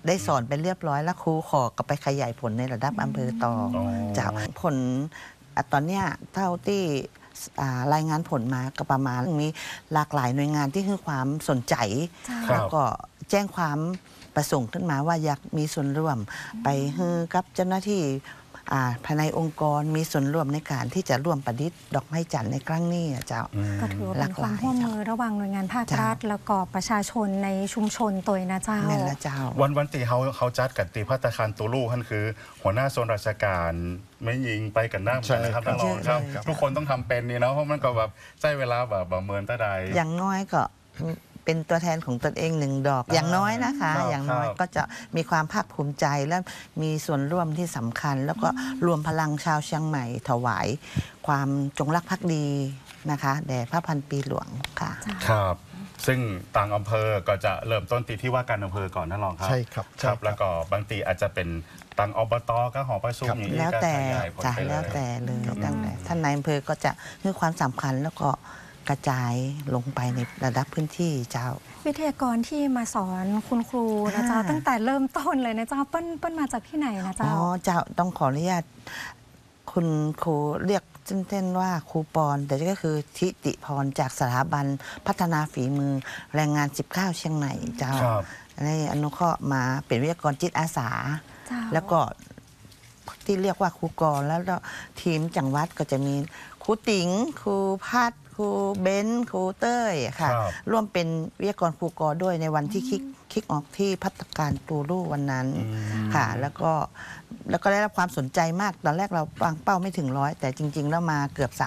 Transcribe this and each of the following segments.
ได้สอนไปเรียบร้อยแล้วครูขอก็ไปขยายผลในระดับอำเภอต่อจากผลตอนเนี้ยเท่าที่รายงานผลมาก็ประมาณมีหลากหลายหน่วยงานที่ให้ความสนใจแล้วก็แจ้งความประสงค์ขึ้นมาว่าอยากมีส่วนร่วมไปให้กับเจ้าหน้าที่ภายในองค์กรมีส่วนร่วมในการที่จะร่วมประดิษฐ์ดอกไม้จันทร์ในครั้งนี้เจ้าก็ถือว่าเป็นความร่วมมือระหว่างหน่วยงานภาครัฐแล้วก็ประชาชนในชุมชนตัวนะเจ้าวันตีเขาจัดกันตีพัฒนาตูลู่ท่านคือหัวหน้าส่วนราชการไม่ยิงไปกันหน้านะครับท่านรองครับทุกคนต้องทำเป็นนี่เนาะเพราะมันก็แบบใช้เวลาแบบเมินตาใดอย่างน้อยก็เป็นตัวแทนของตนเอง1 ดอกอย่างน้อยนะคะอย่างน้อยก็จะมีความภาคภูมิใจและมีส่วนร่วมที่สำคัญแล้วก็รวมพลังชาวเชียงใหม่ถวายความจงรักภักดีนะคะแด่พระพันปีหลวงค่ะครับซึ่งต่างอำเภอก็จะเริ่มต้นตีที่ว่าการอำเภอก่อนนะรองครับใช่ครับครับแล้วก็บางตีอาจจะเป็นต่างอบตก็หอประชุมอย่างนี้แล้วแต่จะแล้วแต่เลยตั้งแต่ท่านนายอำเภอก็จะให้ความสำคัญแล้วก็กระจายลงไปในระดับพื้นที่เจ้าวิทยากรที่มาสอนคุณครูนะเจ้าตั้งแต่เริ่มต้นเลยนะเจ้าเปิ้ลมาจากที่ไหนนะเจ้าเจ้าต้องขออนุญาตคุณครูเรียกเต้นว่าครูปอนแต่ก็คือทิติพรจากสถาบันพัฒนาฝีมือแรงงาน19เชียงใหม่เจ้าในอนุเคราะห์มาเป็นวิทยากรจิตอาสาแล้วก็ที่เรียกว่าครูกรแล้วทีมจังหวัดก็จะมีครูติ๋งครูพัดครูเบนครูเต้ยค่ะร่วมเป็นวิทยากรครูกรด้วยในวันที่คิกออกที่พัฒการตูลู่วันนั้นค่ะแล้วก็ได้รับความสนใจมากตอนแรกเราวางเป้าไม่ถึง100แต่จริงๆแล้วมาเกือบ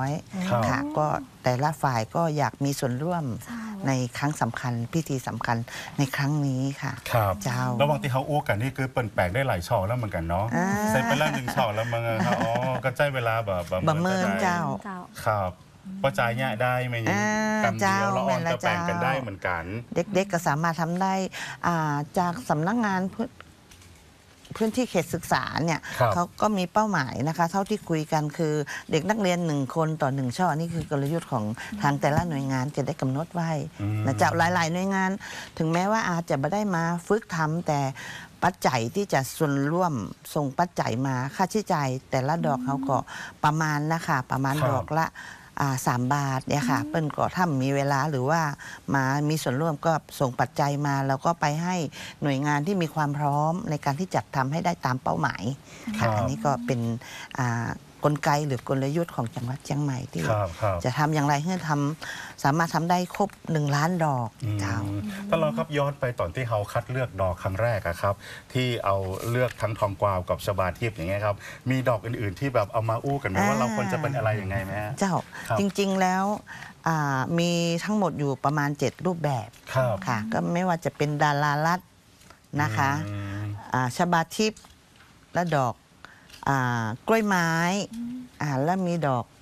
300ค่ะก็แต่ละฝ่ายก็อยากมีส่วนร่วมในครั้งสำคัญพิธีสำคัญในครั้งนี้ค่ะครับเจ้าระหว่างที่เขาอ้วกกันนี่คือเปิดแปลกได้หลายช่อแล้วเหมือนกันเนาะใส่ไปแล้ว1 ช่อแล้วมึงครับอ๋อก็ใช้เวลาแบบเมินเจ้าครับประจายเนี่ยได้ไหมกำเดียวแล้วออนจะแปลงกันได้เหมือนกันเด็กๆก็สามารถทำได้จากสำนักงานพื้นที่เขตศึกษาเนี่ยเขาก็มีเป้าหมายนะคะเท่าที่คุยกันคือเด็กนักเรียน1 คนต่อ1 ช่อนี่คือกลยุทธ์ของทางแต่ละหน่วยงานจะได้กำหนดไว้นะจะหลายๆหน่วยงานถึงแม้ว่าอาจจะไม่ได้มาฝึกทำแต่ปัจจัยที่จะส่วนร่วมส่งปัจจัยมาค่าใช้จ่ายแต่ละดอกเขาก็ประมาณนะคะประมาณดอกละ3 บาทเนี่ยค่ะเปิ้ลก็ถ้ามีเวลาหรือว่ามามีส่วนร่วมก็ส่งปัจจัยมาแล้วก็ไปให้หน่วยงานที่มีความพร้อมในการที่จัดทำให้ได้ตามเป้าหมายค่ะอันนี้ก็เป็นกลไกหรือกลยุทธ์ของจังหวัดเชียงใหม่ที่จะทำอย่างไรให้สามารถทำได้ครบ1 ล้านดอกเจ้าถ้าเราครับย้อนไปตอนที่เขาคัดเลือกดอกครั้งแรกครับที่เอาเลือกทั้งทองกวาวกับชบาทิพย์อย่างเงี้ยครับมีดอกอื่นๆที่แบบเอามาอู้กันไหมว่าเราควรจะเป็นอะไรยังไงไหมเจ้าจริงๆแล้วมีทั้งหมดอยู่ประมาณ7 รูปแบบค่ะก็ไม่ว่าจะเป็นดารารัตนะคะชบาทิพย์และดอกกล้วยไม้แล้วมีดอก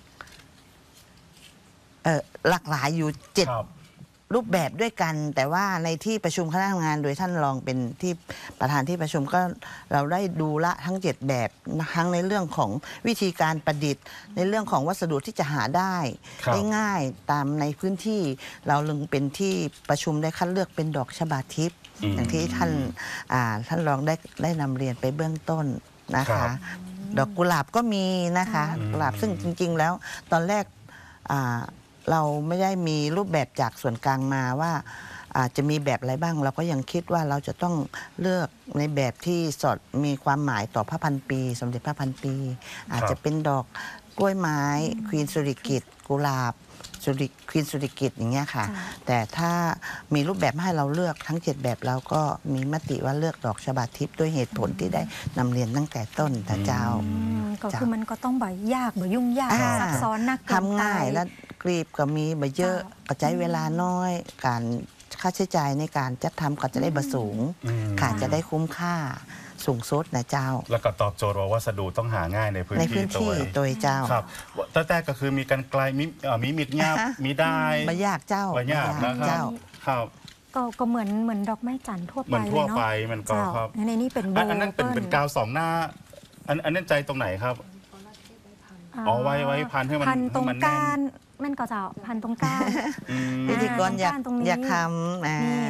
หลากหลายอยู่7 รูปแบบด้วยกันแต่ว่าในที่ประชุมคณะทำงานโดยท่านรองเป็นที่ประธานที่ประชุมก็เราได้ดูละทั้ง7 แบบทั้งในเรื่องของวิธีการประดิษฐ์ในเรื่องของวัสดุที่จะหาได้ง่ายตามในพื้นที่เราลึงเป็นที่ประชุมได้คัดเลือกเป็นดอกชบาทิพย์อย่างที่ท่านรองได้นำเรียนไปเบื้องต้นนะคะดอกกุหลาบก็มีนะคะกุหลาบซึ่งจริงๆแล้วตอนแรกเราไม่ได้มีรูปแบบจากส่วนกลางมาว่าจะมีแบบอะไรบ้างเราก็ยังคิดว่าเราจะต้องเลือกในแบบที่สอดมีความหมายต่อพระพันปีสมเด็จพระพันปีอาจจะเป็นดอกกล้วยไม้ควีนสุริกิติ์กุหลาบควีนสุริกิติ์อย่างเงี้ยค่ะแต่ถ้ามีรูปแบบให้เราเลือกทั้ง7 แบบเราก็มีมติว่าเลือกดอกชบาทิพย์ด้วยเหตุผลที่ได้นำเรียนตั้งแต่ต้นแต่เจ้าก็คือมันก็ต้องแบบยากแบบยุ่งยากซับซ้อนนักทำง่ายและกรีบก็มีแบบเยอะก็ใช้เวลาน้อยการค่าใช้จ่ายในการจัดทำก็จะได้บะสูงค่ะจะได้คุ้มค่าสูงสุดนะเจ้าแล้วก็ตอบโจทย์ว่าวัสดุต้องหาง่ายในพื้นที่ตัวเจ้าครับแต่ก็คือมีการไกลมีมิดเงียบมีได้ไม่ยากเจ้าไม่ยากนะครับครับก็เหมือนดอกไม้จันทร์ทั่วไปเลยเนาะทั่วไปมันก็ครับในนี้เป็นโบอันนั้นเป็นกาว2 หน้าอันนั้นใจตรงไหนครับไว้พันให้มันตรงก้านมันก็จะพันตรงก้านพิธีกรอยากทำ